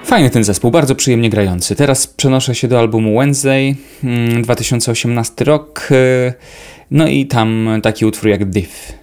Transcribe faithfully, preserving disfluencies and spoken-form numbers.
Fajny ten zespół, bardzo przyjemnie grający. Teraz przenoszę się do albumu Wednesday, dwa tysiące osiemnasty rok, no i tam taki utwór jak Diff.